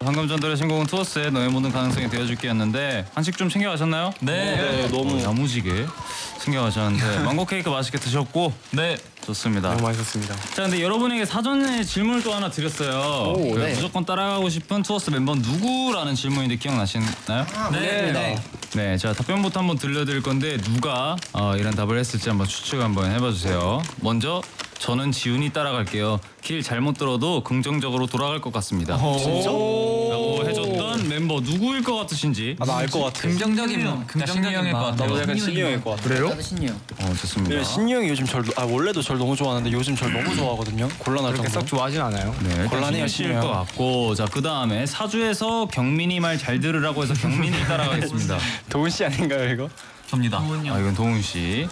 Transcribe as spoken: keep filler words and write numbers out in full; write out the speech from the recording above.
방금 전 들으신 곡은 투어스의 너의 모든 가능성이 되어줄게였는데 한식 좀 챙겨가셨나요? 네, 네 너무 야무지게 챙겨가셨는데 망고 케이크 맛있게 드셨고 네 좋습니다. 너무 맛있었습니다. 자 근데 여러분에게 사전에 질문을 또 하나 드렸어요. 오, 그 네. 무조건 따라가고 싶은 투어스 멤버 누구라는 질문인데 기억나시나요? 아, 네, 네. 네, 자 답변부터 한번 들려드릴 건데 누가 어, 이런 답을 했을지 한번 추측 한번 해봐주세요. 먼저 저는 지훈이 따라갈게요. 길 잘못 들어도 긍정적으로 돌아갈 것 같습니다. 진짜? 라고 해줬던 멤버 누구일 것 같으신지. 아, 나 알 것 같아. 긍정적인 긍정적인 형일 것 같아요. 나도 약간 신유 형일 것 같아. 그래요? 신이요. 어 좋습니다. 네, 신유 형이 요즘 절, 아 원래도 절 너무 좋아하는데 요즘 절 너무 좋아하거든요. 곤란할 정도. 썩 좋아하진 않아요. 네, 곤란해요, 신일 신유요. 것 같고 자 그 다음에 사주에서 경민이 말 잘 들으라고 해서 경민이 따라가겠습니다. 도훈 씨 아닌가요 이거? 접니다. 아 이건 도훈 씨.